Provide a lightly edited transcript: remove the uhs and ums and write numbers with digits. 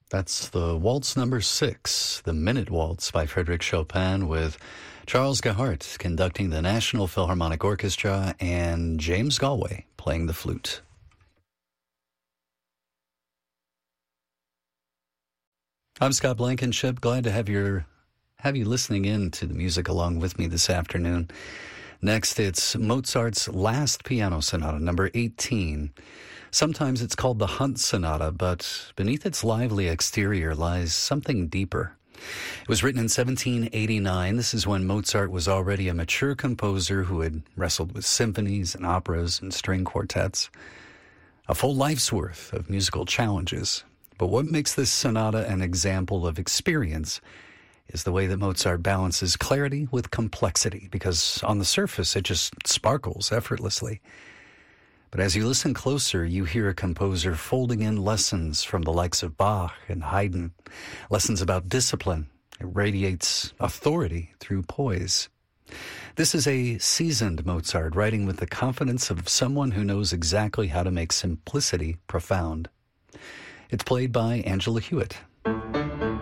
That's the Waltz number 6, the Minute Waltz by Frédéric Chopin, with Charles Gahart conducting the National Philharmonic Orchestra and James Galway playing the flute. I'm Scott Blankenship. Glad to have you listening in to the music along with me this afternoon. Next, it's Mozart's Last Piano Sonata, number 18. Sometimes it's called the Hunt Sonata, but beneath its lively exterior lies something deeper. It was written in 1789. This is when Mozart was already a mature composer who had wrestled with symphonies and operas and string quartets. A full life's worth of musical challenges. But what makes this sonata an example of experience is the way that Mozart balances clarity with complexity, because on the surface it just sparkles effortlessly. But as you listen closer, you hear a composer folding in lessons from the likes of Bach and Haydn, lessons about discipline. It radiates authority through poise. This is a seasoned Mozart writing with the confidence of someone who knows exactly how to make simplicity profound. It's played by Angela Hewitt.